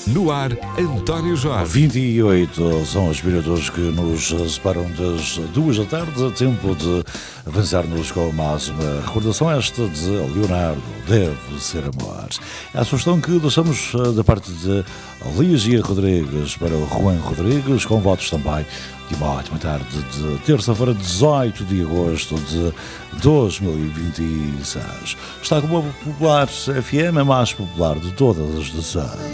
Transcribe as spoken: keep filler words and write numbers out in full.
No ar, António Jorge. vinte e oito são os minutos que nos separam das duas da tarde. Tempo de avançar-nos com a máxima recordação esta de Leonardo, Deve Ser Amor. É a sugestão que deixamos da parte de Lígia Rodrigues para o Juan Rodrigues, com votos também de uma ótima tarde de terça-feira, dezoito de agosto de dois mil e vinte e seis. Está como a Popular F M, a mais popular de todas as estações.